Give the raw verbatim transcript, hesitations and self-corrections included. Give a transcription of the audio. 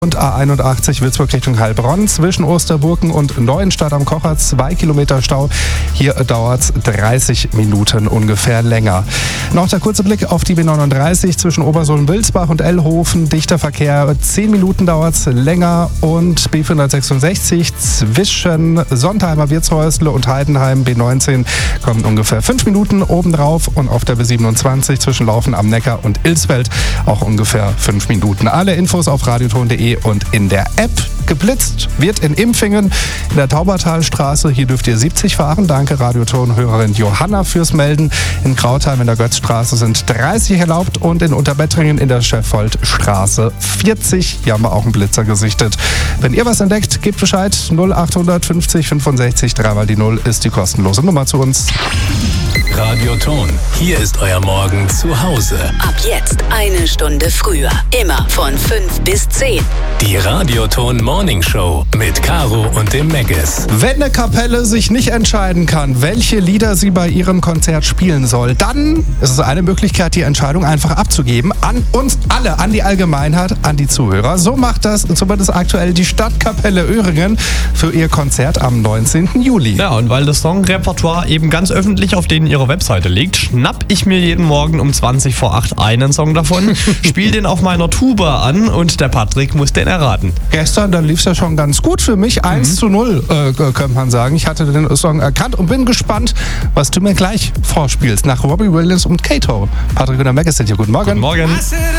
Und A einundachtzig Würzburg Richtung Heilbronn zwischen Osterburken und Neuenstadt am Kocher, zwei Kilometer Stau. Hier dauert es dreißig Minuten ungefähr länger. Noch der kurze Blick auf die B neununddreißig zwischen Obersohlen-Wilsbach und Ellhofen. Dichter Verkehr, zehn Minuten dauert es länger. Und B vierhundertsechsundsechzig zwischen Sontheimer Wirtshäusle und Heidenheim, B neunzehn, kommen ungefähr fünf Minuten obendrauf. Und auf der B siebenundzwanzig zwischen Laufen am Neckar und Ilsfeld auch ungefähr fünf Minuten. Alle Infos auf radioton punkt de und in der App. Geblitzt wird in Impfingen in der Taubertalstraße. Hier dürft ihr siebzig fahren. Danke Radioton-Hörerin Johanna fürs Melden. In Krautheim in der Götzstraße sind dreißig erlaubt und in Unterbettringen in der Scheffoldstraße vierzig. Hier haben wir auch einen Blitzer gesichtet. Wenn ihr was entdeckt, gebt Bescheid. null achthundert fünfzig fünfundsechzig, dreimal die null ist die kostenlose Nummer zu uns. Radioton, hier ist euer Morgen zu Hause. Ab jetzt eine Stunde früher. Immer von fünf bis zehn. Die Radioton Morning Show mit Caro und dem Meggis. Wenn eine Kapelle sich nicht entscheiden kann, welche Lieder sie bei ihrem Konzert spielen soll, dann ist es eine Möglichkeit, die Entscheidung einfach abzugeben an uns alle, an die Allgemeinheit, an die Zuhörer. So macht das zumindest aktuell die Stadtkapelle Öhringen für ihr Konzert am neunzehnten Juli. Ja, und weil das Songrepertoire eben ganz öffentlich auf denen ihrer Webseite liegt, schnapp ich mir jeden Morgen um zwanzig vor acht einen Song davon, spiel den auf meiner Tuba an und der Patrick muss den erraten. Gestern, dann lief es ja schon ganz gut für mich. eins zu null, äh, könnte man sagen. Ich hatte den Song erkannt und bin gespannt, was du mir gleich vorspielst. Nach Robbie Williams und Kato. Patrick und der Meggis sind hier. Guten Morgen. Guten Morgen.